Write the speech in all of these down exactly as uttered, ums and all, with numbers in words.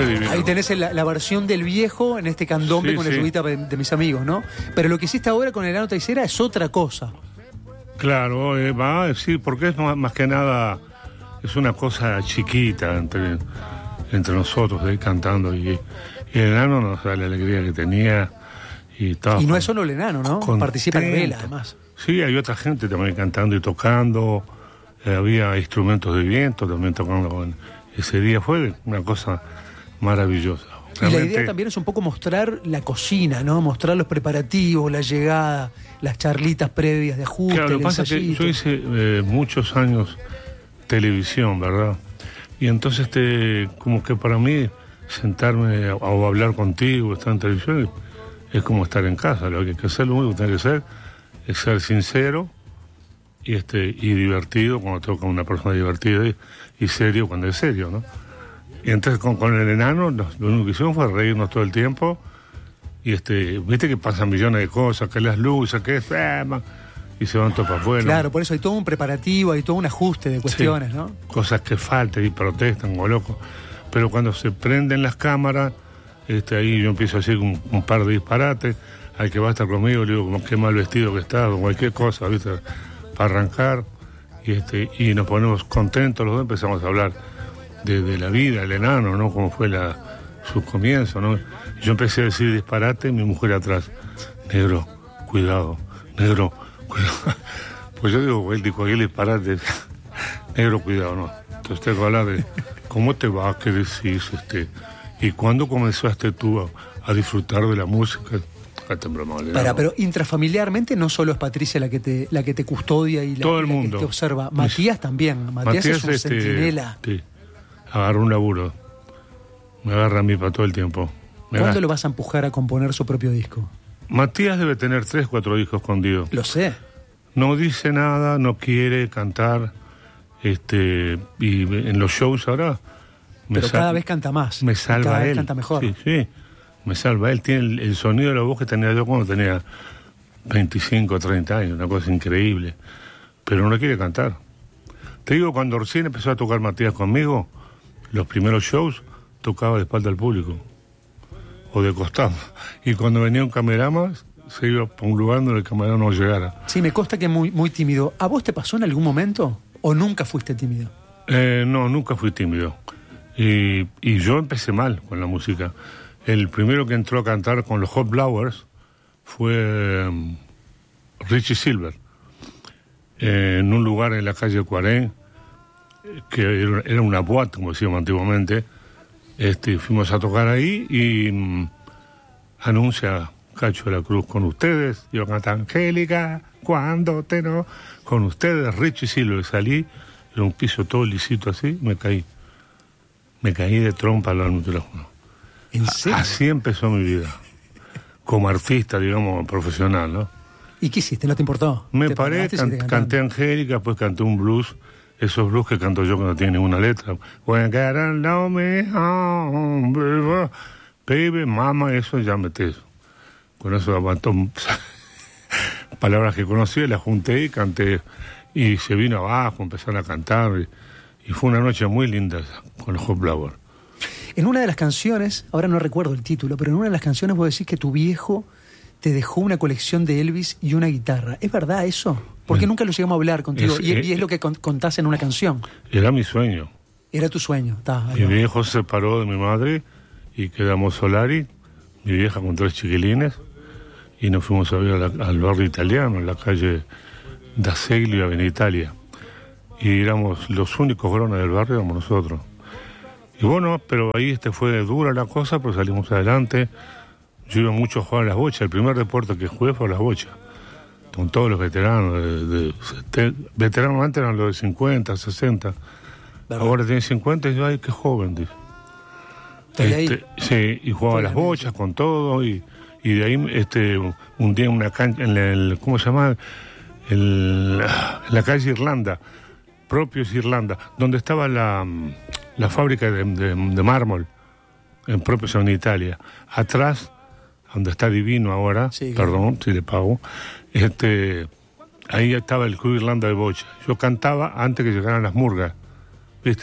Qué divino. Ahí tenés la, la versión del viejo en este candombe Sí, con sí. la ayudita de, de mis amigos, ¿no? Pero lo que hiciste ahora con el Enano Taicera es otra cosa. Claro, eh, va a decir, porque es más, más que nada, es una cosa chiquita entre, entre nosotros, de ir cantando. Y, y el enano nos da la alegría que tenía. Y, estaba Y no con- es solo el enano, ¿no? contento. Participa en Vela, además. Sí, hay otra gente también cantando y tocando. Eh, había instrumentos de viento también tocando. Con... Ese día fue una cosa maravillosa. Y la Realmente- idea también es un poco mostrar la cocina, ¿no? Mostrar los preparativos, la llegada, las charlitas previas de ajuste, Claro, lo el que pasa es que ensayito. yo hice eh, muchos años televisión, ¿verdad? Y entonces, este, como que para mí, sentarme a- o hablar contigo, estar en televisión, es como estar en casa. Lo que hay que hacer, lo único que tiene que hacer es ser sincero y este y divertido cuando toca una persona divertida y, y serio cuando es serio, ¿no? Y entonces con, con el enano nos- lo único que hicimos fue reírnos todo el tiempo y este viste que pasan millones de cosas, que las luces, que es ah, ma- y se van todos para afuera. Claro, por eso hay todo un preparativo, hay todo un ajuste de cuestiones, Sí, ¿no? cosas que faltan y protestan como locos. Pero cuando se prenden las cámaras, este, ahí yo empiezo a decir un, un par de disparates. Al que va a estar conmigo le digo, como qué mal vestido que está, o cualquier cosa, ¿viste? Para arrancar. Y, este, y nos ponemos contentos los dos, empezamos a hablar de, de la vida, el enano, ¿no? Cómo fue la, sus comienzos, ¿no? Yo empecé a decir disparate, mi mujer atrás. Negro, cuidado, negro, cuidado. Pues yo digo, él dijo, aquel disparate. Negro, cuidado, ¿no? Entonces tengo que hablar de cómo te va, qué decís, este, y cuándo comenzaste tú a, a disfrutar de la música. Ah, te broma, el Para, enano. pero intrafamiliarmente no solo es Patricia la que te, la que te custodia y la, Todo el la que mundo. te observa. Matías también. Matías, es un este, centinela. Sí, agarra un laburo. Me agarra a mí para todo el tiempo. Me ¿Cuándo gasta. lo vas a empujar a componer su propio disco? Matías debe tener tres, cuatro discos escondidos. Lo sé. No dice nada, no quiere cantar. Este, y en los shows ahora. me Pero sal- cada vez canta más. Me y salva cada él. vez canta mejor. Sí, sí. Me salva él. Tiene el, el sonido de la voz que tenía yo cuando tenía veinticinco, treinta años. Una cosa increíble. Pero no quiere cantar. Te digo, cuando recién empezó a tocar Matías conmigo, los primeros shows tocaba de espalda al público. O de costado. Y cuando venía un camerama, se iba por un lugar donde el camerama no llegara. Sí, me consta que es muy, muy tímido. ¿A vos te pasó en algún momento? ¿O nunca fuiste tímido? Eh, no, nunca fui tímido. Y, y yo empecé mal con la música. El primero que entró a cantar con los Hot Blowers fue um, Richie Silver, eh, en un lugar en la calle Cuarén, que era, era una boate, como decíamos antiguamente. Este, fuimos a tocar ahí y um, anuncia Cacho de la Cruz con ustedes. Yo cantaba Angélica, cuando te no. Con ustedes, Richie Silver. Salí, era un piso todo lisito así, me caí. Me caí de trompa al micrófono. ¿En serio? Así empezó mi vida. Como artista, digamos, profesional, ¿no? ¿Y qué hiciste? ¿No te importó? Me ¿Te paré, paraste y can- seguiste canté cantando? Angélica, después canté un blues. Esos blues que canto yo que no tienen ninguna letra. When I got allow me home, baby, baby, mama, eso ya meté. Con eso aguantó palabras que conocía, las junté y canté. Y se vino abajo, empezaron a cantar. Y, y fue una noche muy linda esa, con los Hot Blowers. En una de las canciones, ahora no recuerdo el título, pero en una de las canciones vos decís que tu viejo te dejó una colección de Elvis y una guitarra. ¿Es verdad eso? Porque Bueno, nunca lo llegamos a hablar contigo. es- y, es- y es lo que con- contás en una canción. Era mi sueño. Era tu sueño. Está, ahí Mi va. viejo se separó de mi madre y quedamos Solari, mi vieja con tres chiquilines, y nos fuimos a ver a la- al barrio italiano, en la calle Da Seglio, Avenida Italia. Y éramos los únicos grones del barrio, éramos nosotros. Y bueno, pero ahí este fue dura la cosa, pero salimos adelante. Yo iba mucho a jugar a las bochas. El primer deporte que jugué fue a las bochas. Con todos los veteranos. De, de, de- veteranos antes eran los de cincuenta, sesenta. ¿Verdad? Ahora tiene cincuenta y yo, ay, qué joven, dice. Estoy ahí. Este, sí, y jugaba a las Estoy ahí. bochas con todo. Y, y de ahí, este, un día en una cancha, en el, ¿cómo se llama? El, en la calle Irlanda, propios Irlanda, donde estaba la, la fábrica de, de, de mármol, en propios en Italia. Atrás, donde está Divino ahora, Sí, claro. perdón, si le pago, este, ahí estaba el Club Irlanda de Bocha. Yo cantaba antes que llegaran las murgas, ¿viste?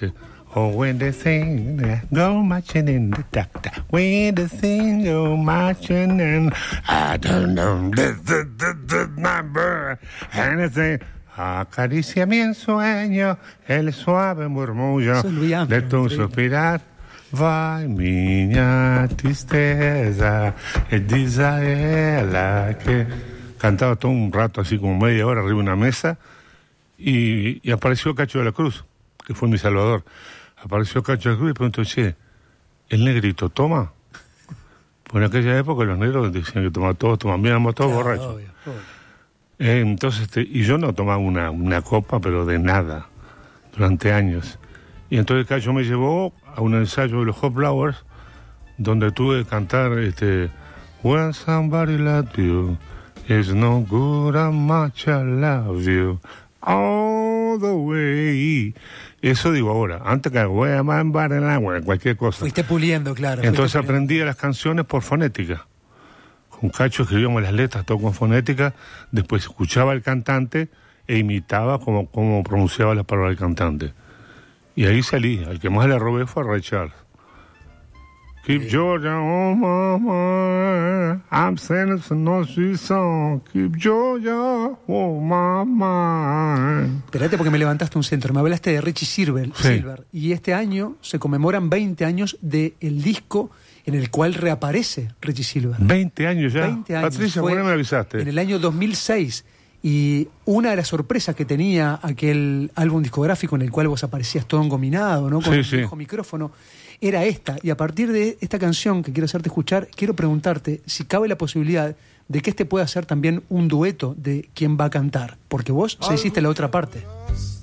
Oh, when the thing go marching in the doctor, when the thing go marching in, I don't know this, this, this, this number, anything. Acaricia mi ensueño, el suave murmullo de tu suspirar. Vai minha tristeza, es Isaela, que cantaba todo un rato así como media hora arriba de una mesa y, y apareció Cacho de la Cruz, que fue mi salvador. Apareció Cacho de la Cruz y preguntó, che, ¿el negrito toma? Pues en aquella época los negros decían que tomaban todos, toman bien, éramos todos claro, borrachos. Obvio, obvio. Eh, entonces, este, y yo no tomaba una, una copa, pero de nada, durante años. Y entonces Cacho me llevó a un ensayo de los Hot Flowers, donde tuve que cantar este, When somebody loves you, it's no good how much I love you, all the way. Eso digo ahora, antes que voy a mandar el agua, cualquier cosa. Fuiste puliendo, claro. Entonces puliendo. Aprendí las canciones por fonética. Con Cacho escribíamos las letras todo con fonética, después escuchaba al cantante e imitaba como, como pronunciaba las palabras del cantante. Y ahí salí, al que más le robé fue a Ray Charles. Keep Georgia on my mind, I'm singing no sweet song. Keep Georgia on my mind. Espérate porque me levantaste un centro, me hablaste de Richie Silver, sí. Silver y este año se conmemoran veinte años del disco en el cual reaparece Richie Silver. veinte años ya. veinte años. Patricia, ¿por qué me avisaste? En el año dos mil seis. Y una de las sorpresas que tenía aquel álbum discográfico en el cual vos aparecías todo engominado, ¿no? Con sí, un sí. viejo micrófono, era esta. Y a partir de esta canción que quiero hacerte escuchar, quiero preguntarte si cabe la posibilidad de que este pueda ser también un dueto de quién va a cantar. Porque vos se hiciste la otra parte.